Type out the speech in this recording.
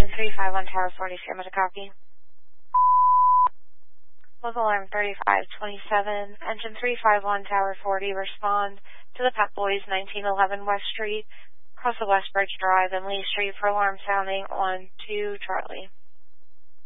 Engine 351 Tower 40, stand by to copy. Local alarm 3527, Engine 351 Tower 40, respond to the Pep Boys 1911 West Street, across the West Bridge Drive and Lee Street for alarm sounding on 2 Charlie.